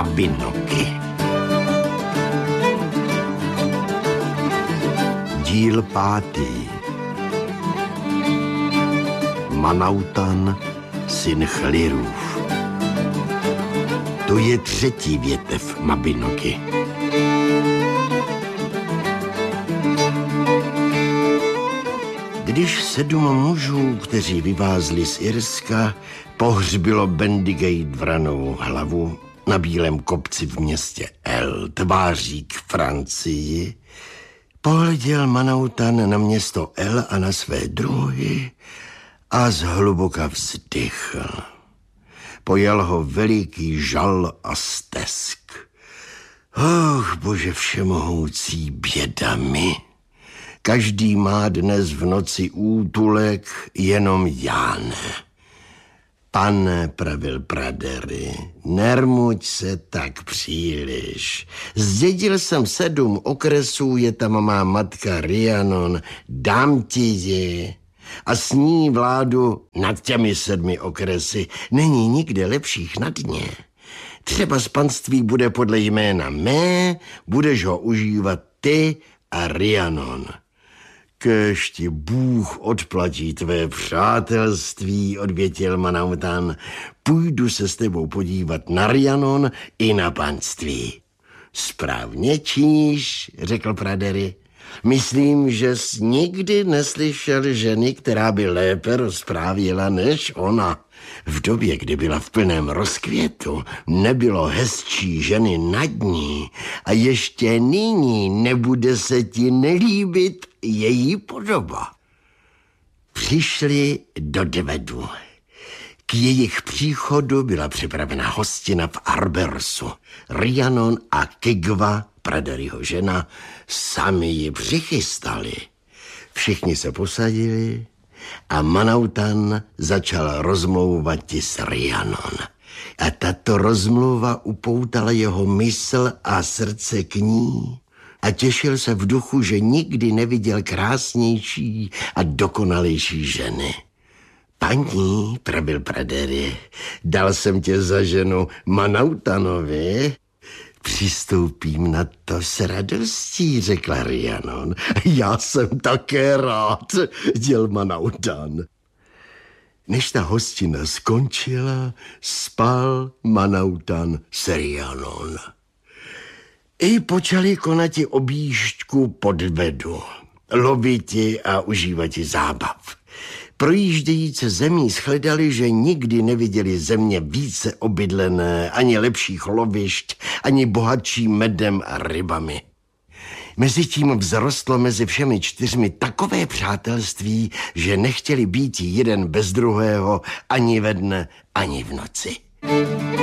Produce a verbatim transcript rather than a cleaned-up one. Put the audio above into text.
Mabinoky. Díl pátý. Manautan, syn Chlirův. To je třetí větev Mabinoky. Když sedm mužů, kteří vyvázli z Irska, pohřbilo Bendigejt vranou hlavu na bílém kopci v městě El, tváří k Francii, pohleděl Manautan na město El a na své druhy a zhluboka vzdychl. Pojal ho veliký žal a stesk. Och, bože všemohoucí, běda mi. Každý má dnes v noci útulek, jenom já ne. Pane, pravil Pradery, nermuď se tak příliš. Zdědil jsem sedm okresů, je tam má matka Rhiannon, dám ti ji. A s ní vládu nad těmi sedmi okresy. Není nikde lepších nad ně. Třeba z panství bude podle jména mé, budeš ho užívat ty a Rhiannon. Kéž ti Bůh odplatí tvé přátelství, odvětil Manautan. Půjdu se s tebou podívat na Rhiannon i na panství. Správně činíš, řekl Pradery. Myslím, že jsi nikdy neslyšel ženy, která by lépe rozprávěla než ona. V době, kdy byla v plném rozkvětu, nebylo hezčí ženy nad ní a ještě nyní nebude se ti nelíbit její podoba. Přišli do Dvedu. K jejich příchodu byla připravena hostina v Arbersu. Rhiannon a Kigva, Praderyho žena, sami ji přichystali. Všichni se posadili a Manautan začal rozmlouvat s Rhiannon. A tato rozmluva upoutala jeho mysl a srdce k ní a těšil se v duchu, že nikdy neviděl krásnější a dokonalejší ženy. Paní, pravil Pradery, dal jsem tě za ženu Manautanovi. Přistoupím na to s radostí, řekla Rhiannon. Já jsem také rád, děl Manautan. Než ta hostina skončila, spal Manautan s Rhiannon. I počali konati objížďku po Dvedu, loviti a užívati zábav. Projíždějící zemí shledali, že nikdy neviděli země více obydlené, ani lepších lovišť, ani bohatší medem a rybami. Mezitím vzrostlo mezi všemi čtyřmi takové přátelství, že nechtěli být jeden bez druhého ani ve dne, ani v noci.